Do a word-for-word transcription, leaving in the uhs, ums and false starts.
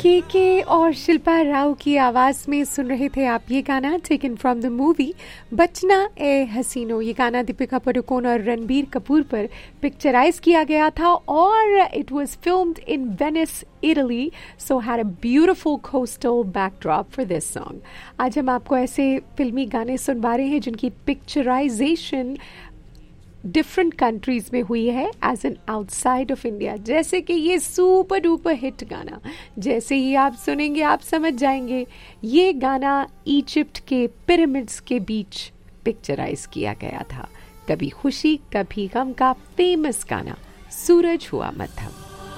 के के और शिल्पा राव की आवाज में सुन रहे थे आप ये गाना टेकन फ्रॉम द मूवी बचना ए हसीनो। ये गाना दीपिका पादुकोण और रणबीर कपूर पर पिक्चराइज किया गया था और it was filmed in Venice Italy, so had a beautiful coastal backdrop for this song. आज हम आपको ऐसे फिल्मी गाने सुनवा रहे हैं जिनकी पिक्चराइजेशन डिफरेंट कंट्रीज में हुई है as an outside of India. जैसे कि ये सुपर डुपर हिट गाना, जैसे ही आप सुनेंगे आप समझ जाएंगे ये गाना इजिप्ट के पिरामिड्स के बीच पिक्चराइज किया गया था। कभी खुशी कभी गम का फेमस गाना सूरज हुआ मध्यम।